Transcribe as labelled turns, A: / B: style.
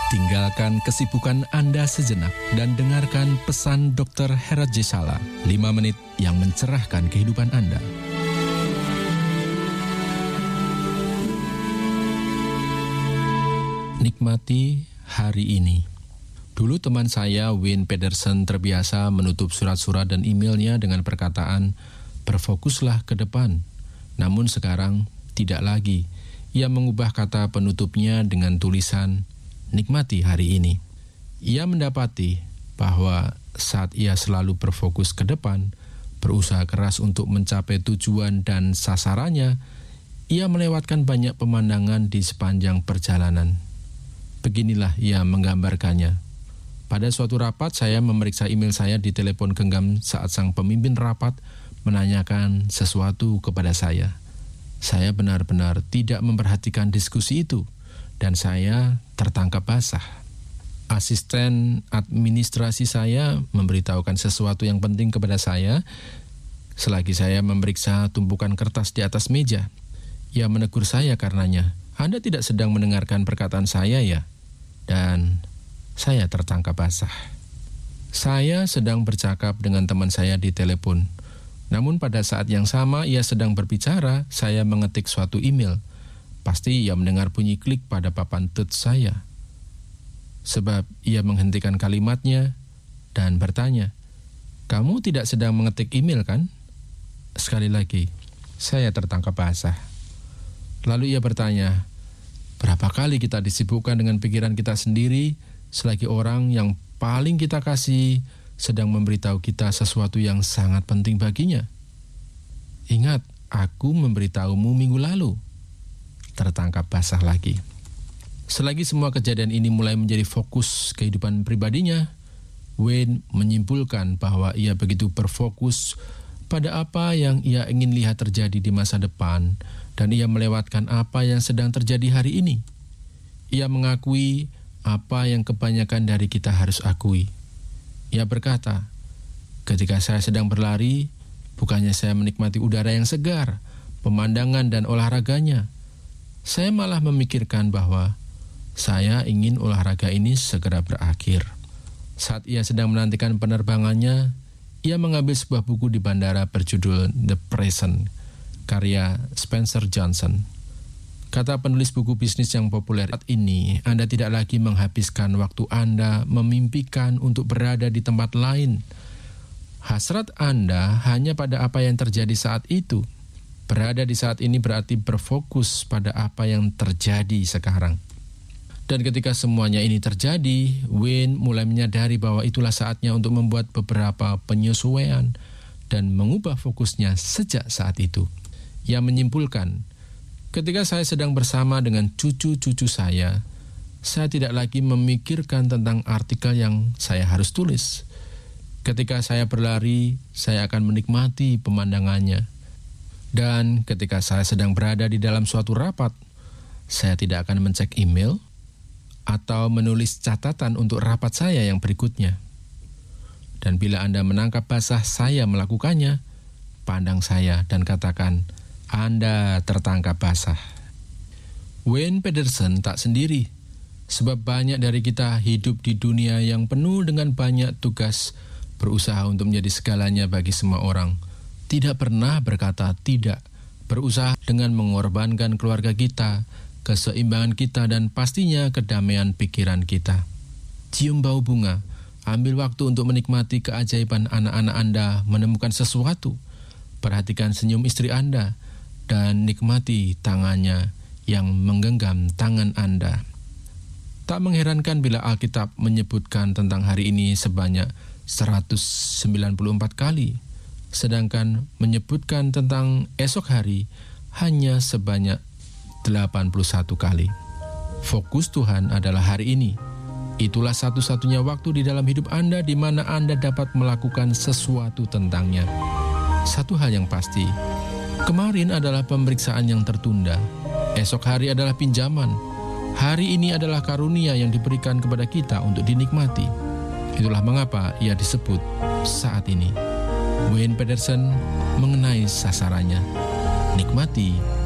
A: Tinggalkan kesibukan Anda sejenak dan dengarkan pesan Dr. Herat J. Sala, 5 menit yang mencerahkan kehidupan Anda. Nikmati hari ini. Dulu teman saya, Wayne Pedersen, terbiasa menutup surat-surat dan emailnya dengan perkataan, "Berfokuslah ke depan." Namun sekarang tidak lagi. Ia mengubah kata penutupnya dengan tulisan, "Nikmati hari ini." Ia mendapati bahwa saat ia selalu berfokus ke depan, berusaha keras untuk mencapai tujuan dan sasarannya, ia melewatkan banyak pemandangan di sepanjang perjalanan. Beginilah ia menggambarkannya. Pada suatu rapat, saya memeriksa email saya di telepon genggam saat sang pemimpin rapat menanyakan sesuatu kepada saya. Saya benar-benar tidak memperhatikan diskusi itu, dan saya tertangkap basah. Asisten administrasi saya memberitahukan sesuatu yang penting kepada saya selagi saya memeriksa tumpukan kertas di atas meja. Ia menegur saya karenanya. "Anda tidak sedang mendengarkan perkataan saya ya?" Dan saya tertangkap basah. Saya sedang bercakap dengan teman saya di telepon. Namun pada saat yang sama ia sedang berbicara, saya mengetik suatu email. Pasti ia mendengar bunyi klik pada papan tut saya. Sebab ia menghentikan kalimatnya dan bertanya, "Kamu tidak sedang mengetik email kan?" Sekali lagi, saya tertangkap basah. Lalu ia bertanya, "Berapa kali kita disibukkan dengan pikiran kita sendiri selagi orang yang paling kita kasih sedang memberitahu kita sesuatu yang sangat penting baginya? Ingat, aku memberitahumu minggu lalu." Tertangkap basah lagi. Selagi semua kejadian ini mulai menjadi fokus kehidupan pribadinya, Wayne menyimpulkan bahwa ia begitu berfokus pada apa yang ia ingin lihat terjadi di masa depan, dan ia melewatkan apa yang sedang terjadi hari ini. Ia mengakui apa yang kebanyakan dari kita harus akui. Ia berkata, "Ketika saya sedang berlari, bukannya saya menikmati udara yang segar, pemandangan dan olahraganya. Saya malah memikirkan bahwa saya ingin olahraga ini segera berakhir." Saat ia sedang menantikan penerbangannya, ia mengambil sebuah buku di bandara berjudul The Present, karya Spencer Johnson. Kata penulis buku bisnis yang populer saat ini, Anda tidak lagi menghabiskan waktu Anda memimpikan untuk berada di tempat lain. Hasrat Anda hanya pada apa yang terjadi saat itu. Berada di saat ini berarti berfokus pada apa yang terjadi sekarang. Dan ketika semuanya ini terjadi, Wayne mulai menyadari bahwa itulah saatnya untuk membuat beberapa penyesuaian dan mengubah fokusnya sejak saat itu. Ia menyimpulkan, "Ketika saya sedang bersama dengan cucu-cucu saya tidak lagi memikirkan tentang artikel yang saya harus tulis. Ketika saya berlari, saya akan menikmati pemandangannya. Dan ketika saya sedang berada di dalam suatu rapat, saya tidak akan mencek email atau menulis catatan untuk rapat saya yang berikutnya. Dan bila Anda menangkap basah saya melakukannya, pandang saya dan katakan, Anda tertangkap basah." Wayne Pedersen tak sendiri, sebab banyak dari kita hidup di dunia yang penuh dengan banyak tugas, berusaha untuk menjadi segalanya bagi semua orang. Tidak pernah berkata tidak, berusaha dengan mengorbankan keluarga kita, keseimbangan kita, dan pastinya kedamaian pikiran kita. Cium bau bunga, ambil waktu untuk menikmati keajaiban anak-anak Anda menemukan sesuatu. Perhatikan senyum istri Anda, dan nikmati tangannya yang menggenggam tangan Anda. Tak mengherankan bila Alkitab menyebutkan tentang hari ini sebanyak 194 kali. Sedangkan menyebutkan tentang esok hari hanya sebanyak 81 kali. Fokus Tuhan adalah hari ini. Itulah satu-satunya waktu di dalam hidup Anda di mana Anda dapat melakukan sesuatu tentangnya. Satu hal yang pasti, kemarin adalah pemeriksaan yang tertunda. Esok hari adalah pinjaman. Hari ini adalah karunia yang diberikan kepada kita untuk dinikmati. Itulah mengapa ia disebut saat ini. Wayne Pedersen mengenai sasarannya. Nikmati